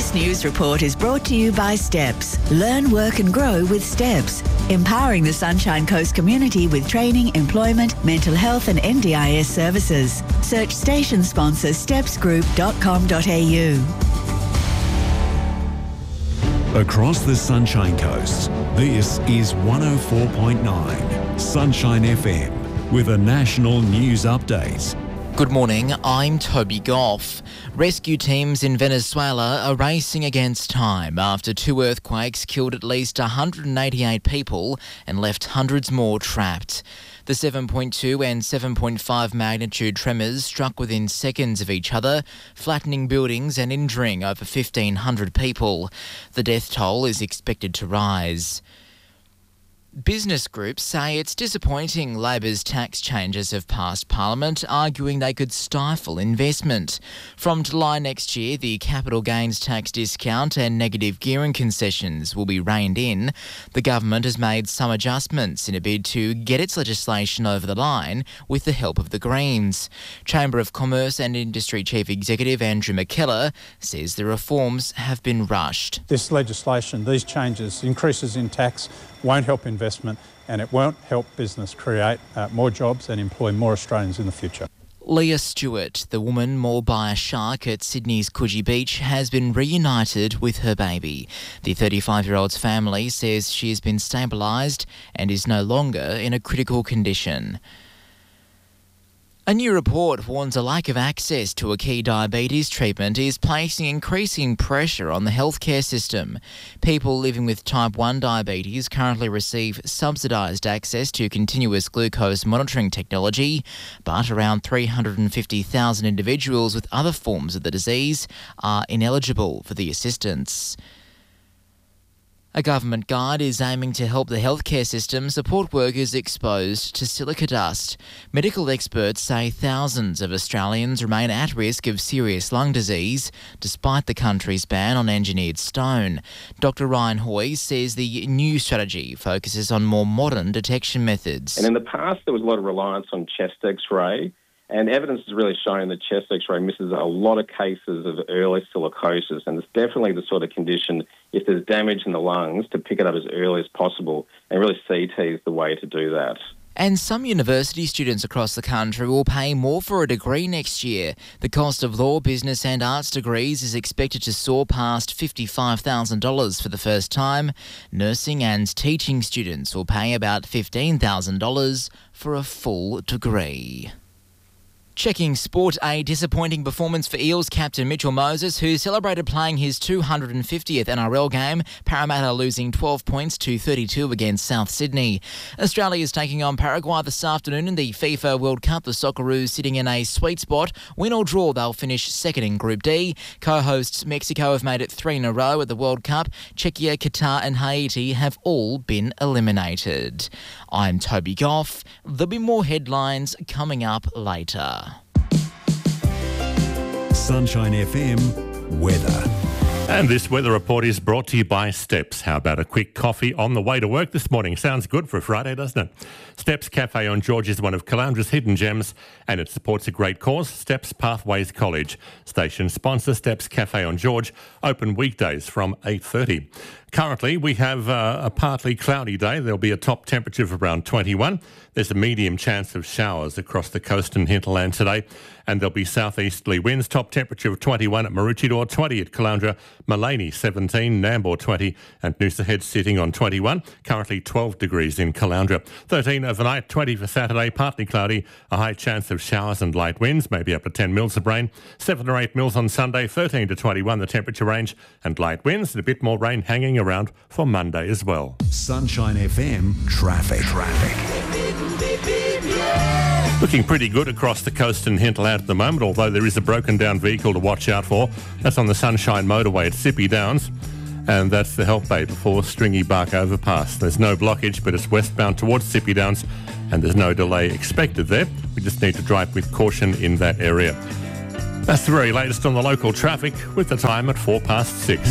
This news report is brought to you by Steps. Learn, work and grow with Steps. Empowering the Sunshine Coast community with training, employment, mental health and NDIS services. Search station sponsor stepsgroup.com.au. Across the Sunshine Coast, this is 104.9 Sunshine FM with a national news update. Good morning, I'm Toby Goff. Rescue teams in Venezuela are racing against time after two earthquakes killed at least 188 people and left hundreds more trapped. The 7.2 and 7.5 magnitude tremors struck within seconds of each other, flattening buildings and injuring over 1,500 people. The death toll is expected to rise. Business groups say it's disappointing Labor's tax changes have passed Parliament, arguing they could stifle investment. From July next year, the capital gains tax discount and negative gearing concessions will be reined in. The government has made some adjustments in a bid to get its legislation over the line with the help of the Greens. Chamber of Commerce and Industry Chief Executive Andrew McKellar says the reforms have been rushed. This legislation, these changes, increases in tax, won't help investment and it won't help business create more jobs and employ more Australians in the future. Leah Stewart, the woman mauled by a shark at Sydney's Coogee Beach, has been reunited with her baby. The 35-year-old's family says she has been stabilised and is no longer in a critical condition. A new report warns a lack of access to a key diabetes treatment is placing increasing pressure on the healthcare system. People living with type 1 diabetes currently receive subsidised access to continuous glucose monitoring technology, but around 350,000 individuals with other forms of the disease are ineligible for the assistance. A government guide is aiming to help the healthcare system support workers exposed to silica dust. Medical experts say thousands of Australians remain at risk of serious lung disease despite the country's ban on engineered stone. Dr Ryan Hoy says the new strategy focuses on more modern detection methods. And in the past, there was a lot of reliance on chest X-ray, and evidence has really shown that chest X-ray misses a lot of cases of early silicosis, and it's definitely the sort of condition, if there's damage in the lungs, to pick it up as early as possible, and really CT is the way to do that. And some university students across the country will pay more for a degree next year. The cost of law, business and arts degrees is expected to soar past $55,000 for the first time. Nursing and teaching students will pay about $15,000 for a full degree. Checking sport, a disappointing performance for Eels captain Mitchell Moses, who celebrated playing his 250th NRL game, Parramatta losing 12 points to 32 against South Sydney. Australia is taking on Paraguay this afternoon in the FIFA World Cup. The Socceroos sitting in a sweet spot. Win or draw, they'll finish second in Group D. Co-hosts Mexico have made it 3 in a row at the World Cup. Czechia, Qatar and Haiti have all been eliminated. I'm Toby Goff. There'll be more headlines coming up later. Sunshine FM weather. And this weather report is brought to you by Steps. How about a quick coffee on the way to work this morning? Sounds good for a Friday, doesn't it? Steps Cafe on George is one of Caloundra's hidden gems and it supports a great cause, Steps Pathways College. Station sponsor Steps Cafe on George, open weekdays from 8:30. Currently, we have a partly cloudy day. There'll be a top temperature of around 21. There's a medium chance of showers across the coast and hinterland today, and there'll be southeasterly winds. Top temperature of 21 at Maroochydore, 20 at Caloundra, Maleny 17, Nambour 20, and Noosa Head sitting on 21. Currently 12 degrees in Caloundra. 13 overnight, 20 for Saturday, partly cloudy, a high chance of showers and light winds, maybe up to 10 mils of rain. 7 or 8 mils on Sunday, 13 to 21 the temperature range, and light winds and a bit more rain hanging around for Monday as well. Sunshine FM traffic. Looking pretty good across the coast and hinterland at the moment, although there is a broken down vehicle to watch out for. That's on the Sunshine Motorway at Sippy Downs, and that's the Help Bay before Stringy Bark Overpass. There's no blockage, but it's westbound towards Sippy Downs, and there's no delay expected there. We just need to drive with caution in that area. That's the very latest on the local traffic with the time at 6:04.